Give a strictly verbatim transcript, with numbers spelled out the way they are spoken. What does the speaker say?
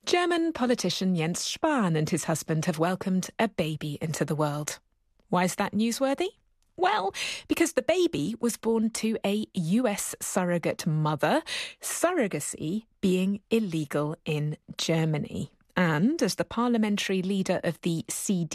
German politician Jens Spahn and his husband have welcomed a baby into the world. Why is that newsworthy? Well, because the baby was born to a U S surrogate mother, surrogacy being illegal in Germany. And as the parliamentary leader of the C D